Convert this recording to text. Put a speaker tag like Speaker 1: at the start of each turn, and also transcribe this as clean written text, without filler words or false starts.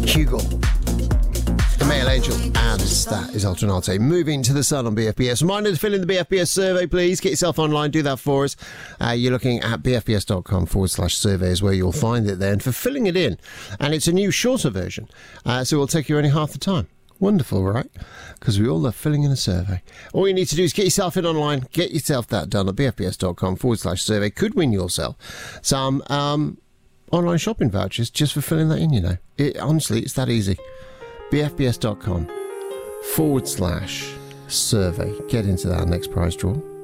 Speaker 1: Hugo. The Male Angel, and that is Alternate. Moving to the Sun on BFBS. Reminder to fill in the BFBS survey, please. Get yourself online, do that for us. You're looking at bfbs.com/survey is where you'll find it there. And for filling it in, and it's a new shorter version, so it'll take you only half the time. Wonderful, right? Because we all love filling in a survey. All you need to do is get yourself in online, get yourself that done at bfbs.com/survey. Could win yourself some online shopping vouchers just for filling that in, you know. Honestly, it's that easy. bfbs.com/survey. Get into that next prize draw.